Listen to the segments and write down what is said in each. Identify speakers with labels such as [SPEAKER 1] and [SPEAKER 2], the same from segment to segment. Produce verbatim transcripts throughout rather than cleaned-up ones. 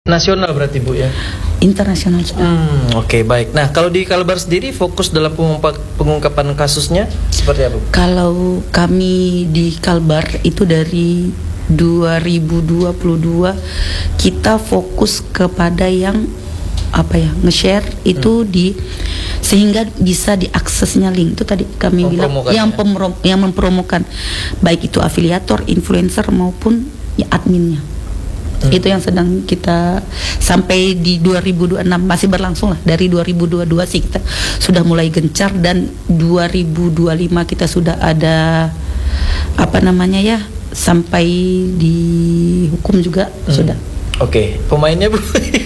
[SPEAKER 1] Nasional berarti Bu ya?
[SPEAKER 2] Internasional.
[SPEAKER 1] Hmm, Oke okay, baik. Nah kalau di Kalbar sendiri fokus dalam pengungkapan kasusnya seperti apa?
[SPEAKER 2] Kalau kami di Kalbar itu dari dua ribu dua puluh dua kita fokus kepada yang apa ya nge-share itu hmm. di sehingga bisa diaksesnya link itu tadi kami bilang yang pemrom, yang mempromokan baik itu afiliator, influencer maupun ya adminnya. Hmm. Itu yang sedang kita sampai di dua ribu dua puluh enam masih berlangsung lah. Dari dua ribu dua puluh dua sih kita sudah mulai gencar dan dua ribu dua puluh lima kita sudah ada apa namanya ya sampai dihukum juga hmm. sudah.
[SPEAKER 1] Oke, okay. Pemainnya Bu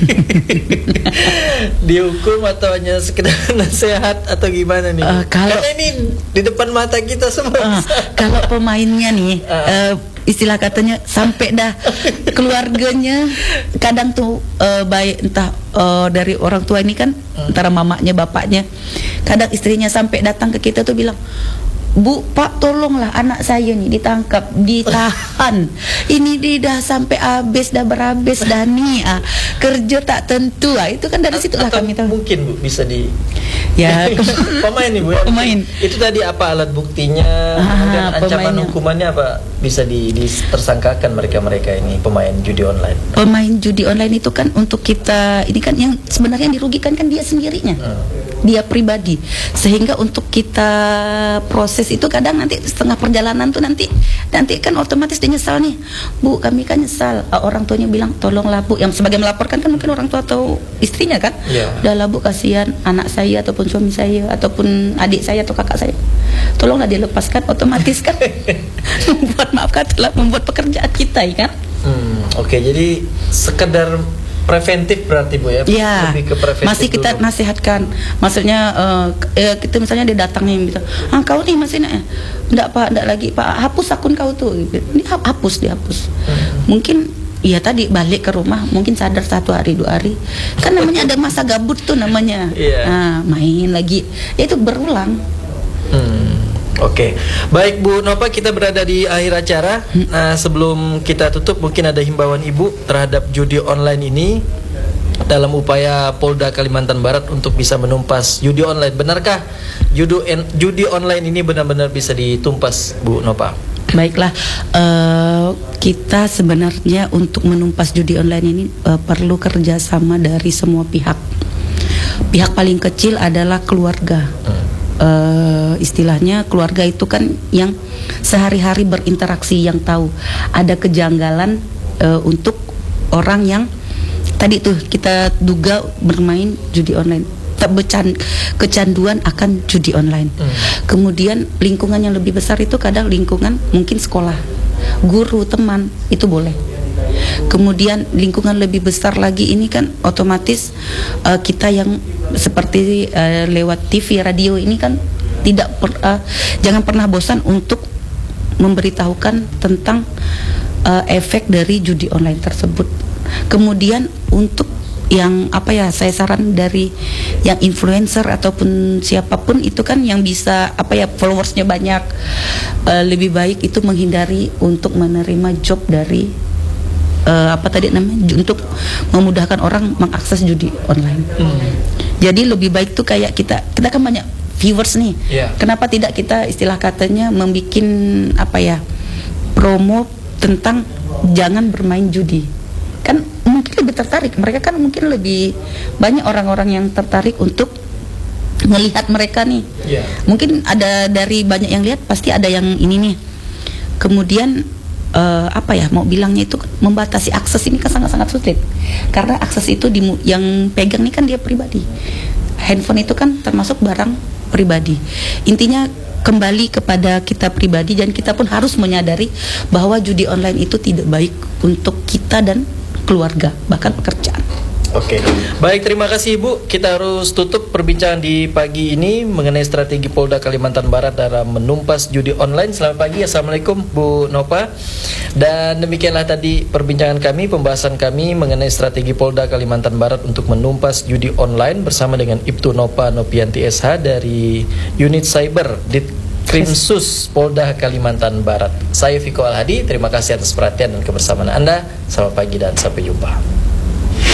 [SPEAKER 1] dihukum atau hanya sekedar nasihat atau gimana nih? Uh, kalau Karena ini di depan mata kita semua. Uh,
[SPEAKER 2] kalau pemainnya nih uh. Uh, istilah katanya sampai dah keluarganya kadang tuh uh, baik entah uh, dari orang tua ini kan uh. antara mamanya bapaknya kadang istrinya sampai datang ke kita tuh bilang, Bu, Pak, tolonglah anak saya nih ditangkap, ditahan. Ini dia dah sampai habis, dah berhabis dah nih. Ah, kerja tak tentu. Ah, itu kan dari situ lah kami tahu.
[SPEAKER 1] Mungkin Bu bisa di
[SPEAKER 2] ya
[SPEAKER 1] pemain nih Bu ya.
[SPEAKER 2] Pemain.
[SPEAKER 1] Itu tadi apa alat buktinya? Ah, kemudian ancaman pemainnya. Hukumannya apa? Bisa di, ditersangkakan mereka-mereka ini pemain judi online.
[SPEAKER 2] Pemain judi online itu kan untuk kita ini kan yang sebenarnya yang dirugikan kan dia sendirinya. Hmm. Dia pribadi. Sehingga untuk kita proses itu kadang nanti setengah perjalanan tuh nanti nanti kan otomatis dia nyesal nih, Bu kami kan nyesal. Orang tuanya bilang tolonglah Bu, yang sebagai melaporkan kan mungkin orang tua atau istrinya kan, yeah. Udahlah Bu, kasihan anak saya ataupun suami saya ataupun adik saya atau kakak saya, tolonglah dilepaskan. Otomatis kan membuat maaf katalah membuat pekerjaan kita ya kan.
[SPEAKER 1] hmm, Oke okay, jadi sekedar preventif berarti Bu ya,
[SPEAKER 2] ya
[SPEAKER 1] lebih ke preventif
[SPEAKER 2] masih kita
[SPEAKER 1] dulu.
[SPEAKER 2] Nasihatkan, maksudnya uh, eh, kita misalnya dia datang nih gitu, ah kau nih masih nak, enggak Pak, enggak lagi Pak, hapus akun kau tuh, ini hapus dihapus. hmm. Mungkin ya tadi balik ke rumah mungkin sadar satu hari dua hari kan namanya ada masa gabut tuh namanya, yeah. Nah, main lagi ya itu berulang.
[SPEAKER 1] hmm. Oke, okay. Baik Bu Nova, kita berada di akhir acara. Nah, sebelum kita tutup, mungkin ada himbauan Ibu terhadap judi online ini dalam upaya Polda Kalimantan Barat untuk bisa menumpas judi online. Benarkah judi, judi online ini benar-benar bisa ditumpas, Bu Nova?
[SPEAKER 2] Baiklah, uh, kita sebenarnya untuk menumpas judi online ini uh, perlu kerjasama dari semua pihak. Pihak paling kecil adalah keluarga. Hmm. Uh, istilahnya keluarga itu kan yang sehari-hari berinteraksi, yang tahu ada kejanggalan uh, untuk orang yang tadi tuh kita duga bermain judi online, terbecan kecanduan akan judi online. hmm. Kemudian lingkungan yang lebih besar itu kadang lingkungan mungkin sekolah, guru, teman, itu boleh. Kemudian lingkungan lebih besar lagi ini kan otomatis uh, kita yang seperti uh, lewat T V, radio ini kan tidak per, uh, jangan pernah bosan untuk memberitahukan tentang uh, efek dari judi online tersebut. Kemudian untuk yang apa ya, saya saran dari yang influencer ataupun siapapun itu kan yang bisa apa ya followersnya banyak, uh, lebih baik itu menghindari untuk menerima job dari Uh, apa tadi namanya untuk memudahkan orang mengakses judi online. Hmm. Jadi lebih baik tuh kayak kita kita kan banyak viewers nih. Yeah. Kenapa tidak kita istilah katanya membuat apa ya promo tentang jangan bermain judi. Kan mungkin lebih tertarik. Mereka kan mungkin lebih banyak orang-orang yang tertarik untuk melihat mereka nih. Yeah. Mungkin ada dari banyak yang lihat pasti ada yang ini nih. Kemudian Uh, apa ya mau bilangnya itu membatasi akses ini kan sangat-sangat sulit karena akses itu di, yang pegang ini kan dia pribadi. Handphone itu kan termasuk barang pribadi. Intinya kembali kepada kita pribadi dan kita pun harus menyadari bahwa judi online itu tidak baik untuk kita dan keluarga bahkan pekerjaan.
[SPEAKER 1] Oke, baik, terima kasih Ibu. Kita harus tutup perbincangan di pagi ini mengenai strategi Polda Kalimantan Barat dalam menumpas judi online. Selamat pagi, Assalamualaikum Bu Nova. Dan demikianlah tadi perbincangan kami, pembahasan kami mengenai strategi Polda Kalimantan Barat untuk menumpas judi online bersama dengan Ibtu Nova Nopianti S H dari Unit Cyber Ditkrimsus Polda Kalimantan Barat. Saya Viko Al-Hadi, terima kasih atas perhatian dan kebersamaan Anda. Selamat pagi dan sampai jumpa.